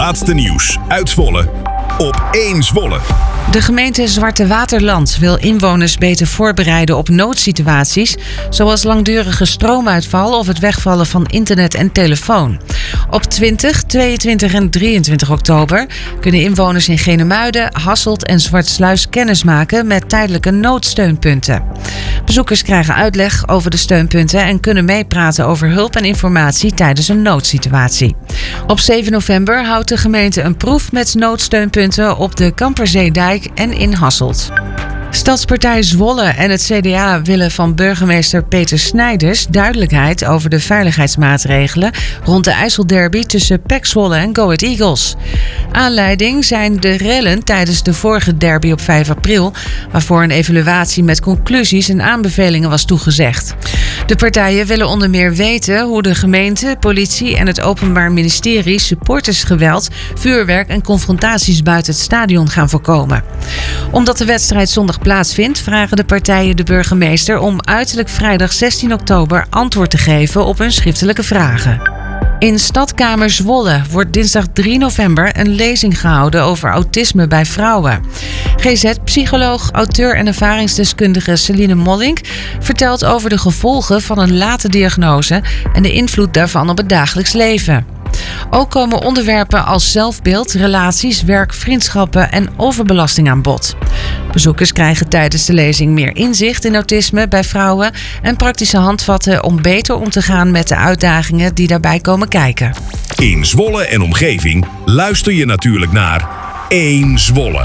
laatste nieuws uit Zwolle op 1 Zwolle. De gemeente Zwarte Waterland wil inwoners beter voorbereiden op noodsituaties, zoals langdurige stroomuitval of het wegvallen van internet en telefoon. Op 20, 22 en 23 oktober kunnen inwoners in Genemuiden, Hasselt en Zwartsluis kennismaken met tijdelijke noodsteunpunten. Bezoekers krijgen uitleg over de steunpunten en kunnen meepraten over hulp en informatie tijdens een noodsituatie. Op 7 november houdt de gemeente een proef met noodsteunpunten op de Kamperzeedijk en in Hasselt. Stadspartij Zwolle en het CDA willen van burgemeester Peter Snijders duidelijkheid over de veiligheidsmaatregelen rond de IJsselderby tussen PEC Zwolle en Go Ahead Eagles. Aanleiding zijn de rellen tijdens de vorige derby op 5 april, waarvoor een evaluatie met conclusies en aanbevelingen was toegezegd. De partijen willen onder meer weten hoe de gemeente, politie en het Openbaar Ministerie supportersgeweld, vuurwerk en confrontaties buiten het stadion gaan voorkomen. Omdat de wedstrijd zondag plaatsvindt, vragen de partijen de burgemeester om uiterlijk vrijdag 16 oktober antwoord te geven op hun schriftelijke vragen. In Stadkamer Zwolle wordt dinsdag 3 november een lezing gehouden over autisme bij vrouwen. GZ-psycholoog, auteur en ervaringsdeskundige Celine Mollink vertelt over de gevolgen van een late diagnose en de invloed daarvan op het dagelijks leven. Ook komen onderwerpen als zelfbeeld, relaties, werk, vriendschappen en overbelasting aan bod. Bezoekers krijgen tijdens de lezing meer inzicht in autisme bij vrouwen en praktische handvatten om beter om te gaan met de uitdagingen die daarbij komen kijken. In Zwolle en omgeving luister je natuurlijk naar 1 Zwolle.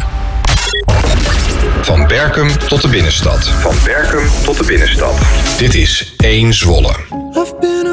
Van Berkum tot de binnenstad. Dit is 1 Zwolle.